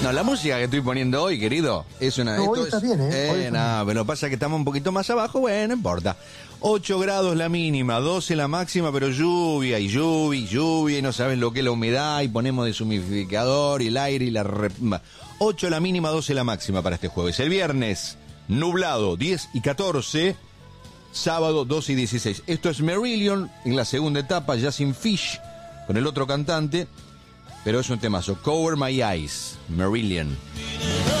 No, la música que estoy poniendo hoy, querido, es una... No, hoy estás bien, ¿eh? No, pero pasa que estamos un poquito más abajo, bueno, no importa. 8 grados la mínima, 12 la máxima, pero lluvia, y no saben lo que es la humedad, y ponemos deshumidificador, y el aire, y la... 8 la mínima, 12 la máxima para este jueves. El viernes, nublado, 10 y 14... Sábado 12 y 16. Esto es Marillion en la segunda etapa, ya sin Fish, con el otro cantante, pero es un temazo. Cover My Eyes, Marillion.